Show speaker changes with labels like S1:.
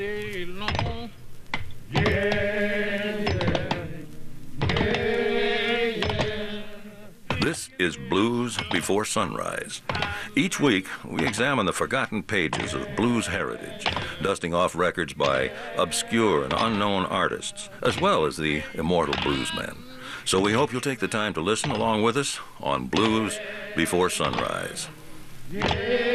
S1: long.
S2: This is Blues Before Sunrise. Each week, we examine the forgotten pages of blues heritage, dusting off records by obscure and unknown artists, as well as the immortal bluesmen. So we hope you'll take the time to listen along with us on Blues Before Sunrise.